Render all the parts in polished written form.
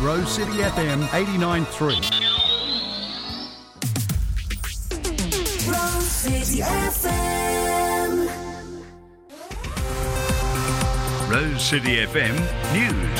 Rose City FM 89.3. Rose City FM. Rose City FM News.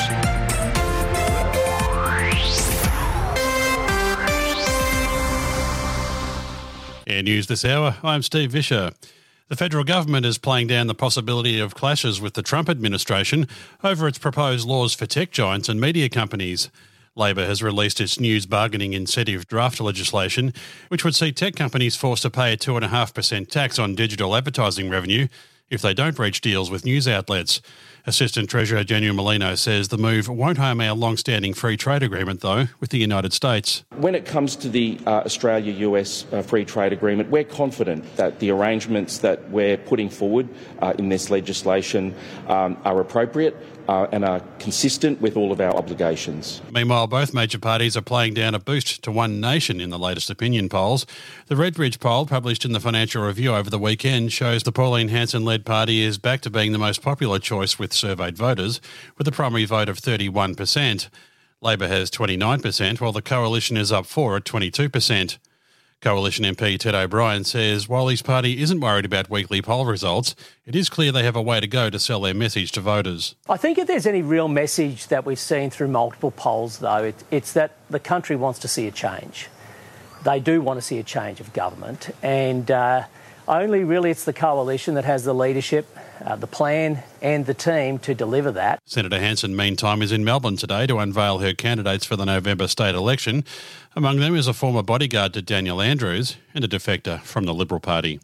Air News this hour, I'm Steve Vischer. The federal government is playing down the possibility of clashes with the Trump administration over its proposed laws for tech giants and media companies. Labor has released its news bargaining incentive draft legislation, which would see tech companies forced to pay a 2.5% tax on digital advertising revenue if they don't reach deals with news outlets. Assistant Treasurer Daniel Molino says the move won't harm our long-standing free trade agreement, though, with the United States. When it comes to the Australia-US free trade agreement, we're confident that the arrangements that we're putting forward in this legislation are appropriate and are consistent with all of our obligations. Meanwhile, both major parties are playing down a boost to One Nation in the latest opinion polls. The Redbridge poll, published in the Financial Review over the weekend, shows the Pauline Hanson-led party is back to being the most popular choice with surveyed voters, with a primary vote of 31%. Labor has 29%, while the Coalition is up 4 at 22%. Coalition MP Ted O'Brien says while his party isn't worried about weekly poll results, it is clear they have a way to go to sell their message to voters. I think if there's any real message that we've seen through multiple polls, though, it's that the country wants to see a change. They do want to see a change of government, and only really it's the Coalition that has the leadership, the plan and the team to deliver that. Senator Hanson, meantime, is in Melbourne today to unveil her candidates for the November state election. Among them is a former bodyguard to Daniel Andrews and a defector from the Liberal Party.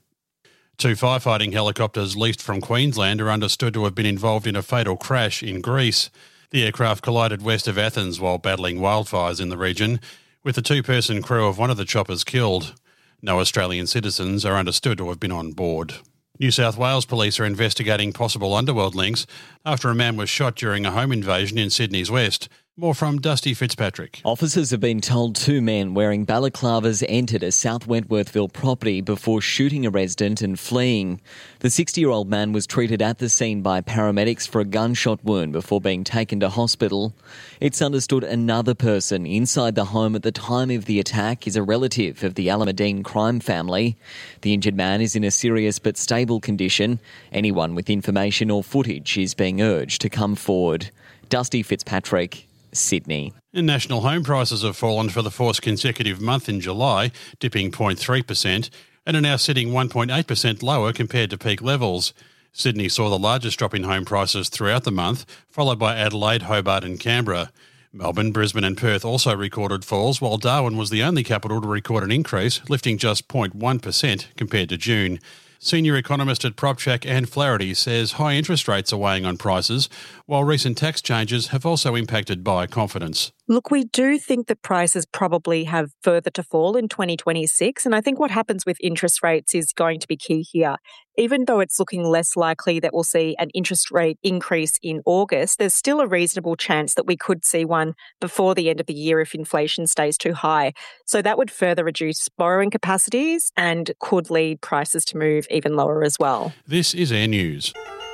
2 firefighting helicopters leased from Queensland are understood to have been involved in a fatal crash in Greece. The aircraft collided west of Athens while battling wildfires in the region, with the 2-person crew of one of the choppers killed. No Australian citizens are understood to have been on board. New South Wales police are investigating possible underworld links after a man was shot during a home invasion in Sydney's west. More from Dusty Fitzpatrick. Officers have been told 2 men wearing balaclavas entered a South Wentworthville property before shooting a resident and fleeing. The 60-year-old man was treated at the scene by paramedics for a gunshot wound before being taken to hospital. It's understood another person inside the home at the time of the attack is a relative of the Alameddine crime family. The injured man is in a serious but stable condition. Anyone with information or footage is being urged to come forward. Dusty Fitzpatrick, Sydney. And national home prices have fallen for the 4th consecutive month in July, dipping 0.3%, and are now sitting 1.8% lower compared to peak levels. Sydney saw the largest drop in home prices throughout the month, followed by Adelaide, Hobart and Canberra. Melbourne, Brisbane and Perth also recorded falls, while Darwin was the only capital to record an increase, lifting just 0.1% compared to June. Senior economist at PropTrack Anne Flaherty says high interest rates are weighing on prices, while recent tax changes have also impacted buyer confidence. Look, we do think that prices probably have further to fall in 2026, and I think what happens with interest rates is going to be key here. Even though it's looking less likely that we'll see an interest rate increase in August, there's still a reasonable chance that we could see one before the end of the year if inflation stays too high. So that would further reduce borrowing capacities and could lead prices to move even lower as well. This is Air News.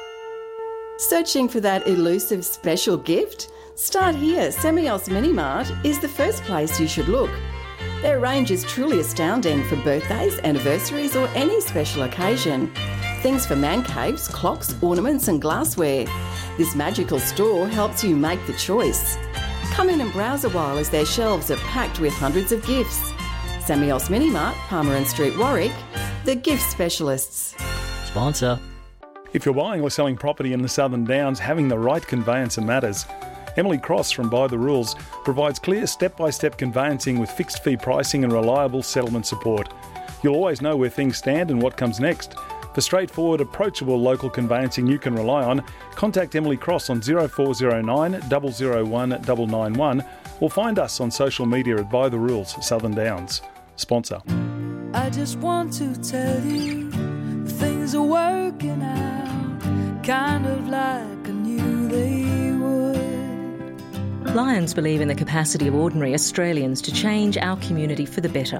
Searching for that elusive special gift? Start here. Semios Minimart is the first place you should look. Their range is truly astounding for birthdays, anniversaries or any special occasion. Things for man caves, clocks, ornaments and glassware. This magical store helps you make the choice. Come in and browse a while as their shelves are packed with hundreds of gifts. Semios Minimart, Palmer Street, Warwick, the gift specialists. Sponsor. If you're buying or selling property in the Southern Downs, having the right conveyancer matters. Emily Cross from By the Rules provides clear step-by-step conveyancing with fixed fee pricing and reliable settlement support. You'll always know where things stand and what comes next. For straightforward, approachable local conveyancing you can rely on, contact Emily Cross on 0409 001 991 or find us on social media at By the Rules Southern Downs. Sponsor. I just want to tell you things are working out, kind of like I knew they would. Lions believe in the capacity of ordinary Australians to change our community for the better.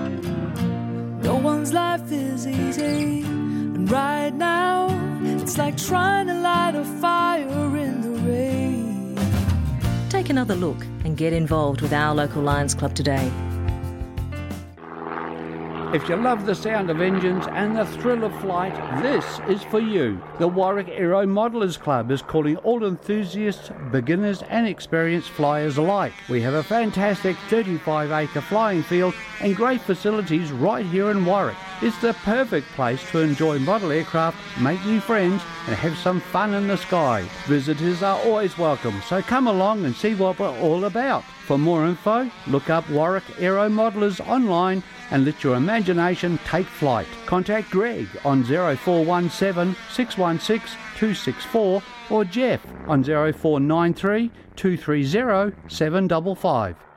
No one's life is easy, and right now it's like trying to light a fire in the rain. Take another look and Get involved with our local Lions Club today. If you love the sound of engines and the thrill of flight, this is for you. The Warwick Aero Modelers Club is calling all enthusiasts, beginners and experienced flyers alike. We have a fantastic 35-acre flying field and great facilities right here in Warwick. It's the perfect place to enjoy model aircraft, make new friends and have some fun in the sky. Visitors are always welcome, so come along and see what we're all about. For more info, look up Warwick Aero Modelers online and let your imagination take flight. Contact Greg on 0417 616 264 or Jeff on 0493 230 755.